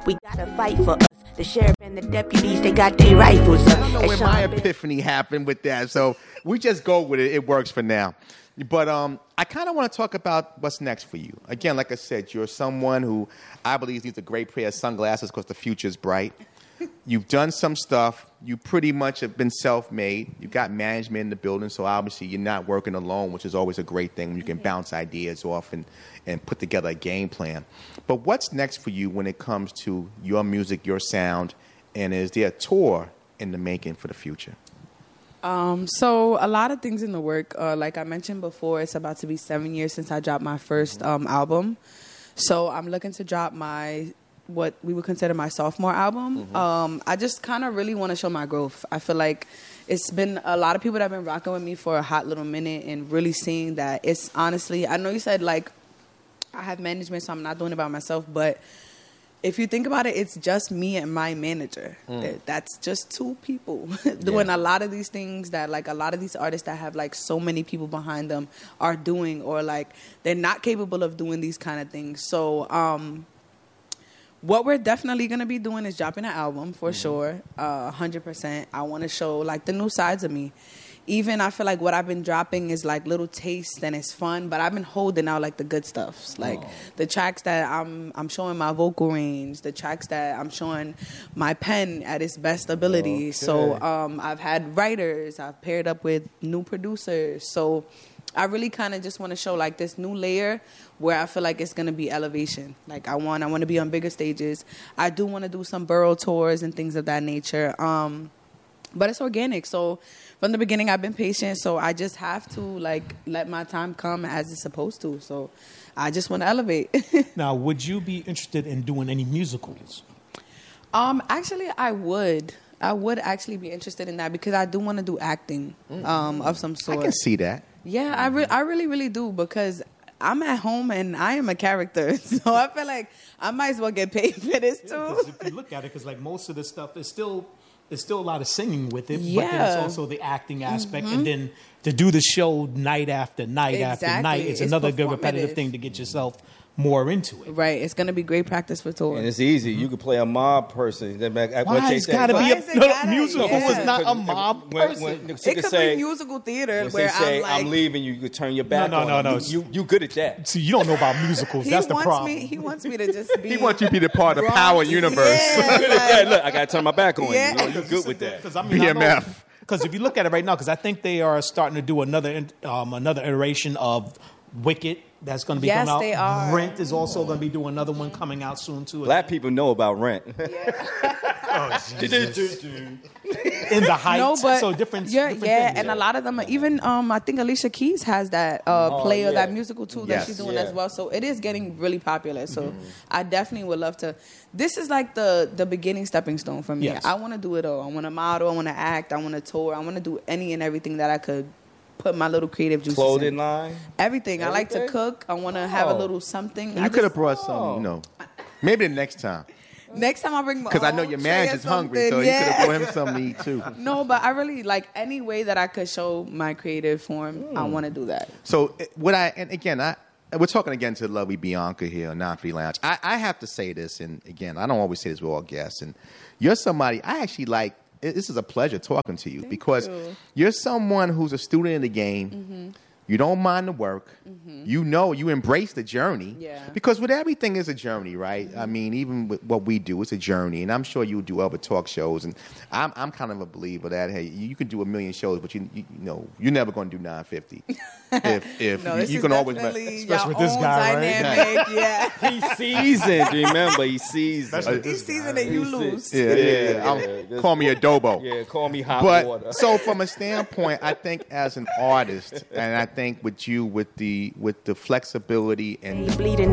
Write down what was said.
We gotta fight for us. The sheriff and the deputies, they got their rifles up. I don't know when my epiphany happened with that, so we just go with it. It works for now. But I kind of want to talk about what's next for you. Again, like I said, you're someone who I believe needs a great pair of sunglasses because the future's bright. You've done some stuff. You pretty much have been self-made. You've got management in the building, so obviously you're not working alone, which is always a great thing when you can bounce ideas off and put together a game plan. But what's next for you when it comes to your music, your sound, and is there a tour in the making for the future? So a lot of things in the work. Like I mentioned before, it's about to be 7 years since I dropped my first album. So I'm looking to drop what we would consider my sophomore album. I just kind of really want to show my growth. I feel like it's been a lot of people that have been rocking with me for a hot little minute and really seeing that it's honestly, I know you said like I have management, so I'm not doing it by myself, but if you think about it, it's just me and my manager. That's just two people doing a lot of these things that like a lot of these artists that have like so many people behind them are doing, or like they're not capable of doing these kind of things. So what we're definitely going to be doing is dropping an album for sure. 100%. I want to show like the new sides of me. Even I feel like what I've been dropping is like little tastes and it's fun, but I've been holding out like the good stuff, like the tracks that I'm showing my vocal range, the tracks that I'm showing my pen at its best ability. Okay. So I've had writers, I've paired up with new producers. So I really kind of just want to show like this new layer where I feel like it's going to be elevation. Like I want to be on bigger stages. I do want to do some borough tours and things of that nature. But it's organic. So from the beginning, I've been patient. So I just have to like let my time come as it's supposed to. So I just want to elevate. Now, would you be interested in doing any musicals? Actually, I would. I would actually be interested in that because I do want to do acting of some sort. I can see that. Yeah, I really, really do because I'm at home and I am a character. So I feel like I might as well get paid for this too. If you look at it, because like most of the stuff is still... There's still a lot of singing with it, but there's also the acting aspect. And then to do the show night after night after night, it's another good repetitive thing to get yourself more into it. Right. It's going to be great practice for tour. And it's easy. You could play a mob person. Why it's got to be a musical? It's not a mob person. It could be musical theater where say, I'm like... I'm leaving you. You could turn your back on No. You good at that. See, you don't know about musicals. That's the problem. He wants me to just be... He wants you to be the part of the power universe. Yeah, look, I got to turn my back on you. You're good with that. BMF. Because if you look at it right now, because I think they are starting to do another iteration of Wicked. That's going to be coming out. Yes, they are. Rent is also going to be doing another one coming out soon, too. Black people know about Rent. In the Heights. No, but so different things. And a lot of them are even, I think Alicia Keys has that play or that musical, too, that she's doing as well. So it is getting really popular. So I definitely would love to. This is like the beginning stepping stone for me. Yes. I want to do it all. I want to model. I want to act. I want to tour. I want to do any and everything that I could put my little creative juices Clothing in. line? Everything. I like to cook. I want to have a little something. You could have brought some, maybe the next time. Next time I bring my because I know your manager's hungry, so you could have brought him something to eat too. No, but I really like any way that I could show my creative form. I want to do that. So we're talking again to lovely Bianca here on 930 Lounge. I have to say this, and again, I don't always say this with all guests, and you're somebody I actually like. This is a pleasure talking to you because you're someone who's a student in the game. You don't mind the work. You embrace the journey. Yeah. Because with everything is a journey, right? I mean, even with what we do, it's a journey. And I'm sure you'll do other talk shows. And I'm kind of a believer that, hey, you can do a million shows, but you're never going to do 950. If you can always, especially with this guy, right? Yeah. He's seasoned. Remember, he's seasoned. He's seasoned and you lose. Yeah. Call me adobo. Yeah, call me hot water. So from a standpoint, I think as an artist, and I think with you with the flexibility and